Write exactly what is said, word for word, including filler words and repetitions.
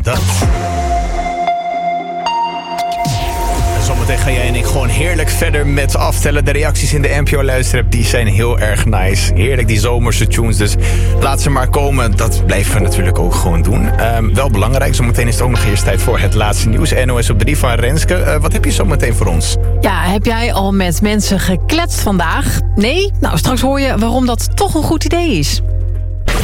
dat. Zometeen ga jij en ik gewoon heerlijk verder met aftellen. De reacties in de N P O-luisterapp, die zijn heel erg nice. Heerlijk, die zomerse tunes. Dus laat ze maar komen. Dat blijven we natuurlijk ook gewoon doen. Um, wel belangrijk, zometeen is het ook nog eerst tijd voor het laatste nieuws. N O S op drie van Renske. Uh, wat heb je zometeen voor ons? Ja, heb jij al met mensen gekletst vandaag? Nee? Nou, straks hoor je waarom dat toch een goed idee is.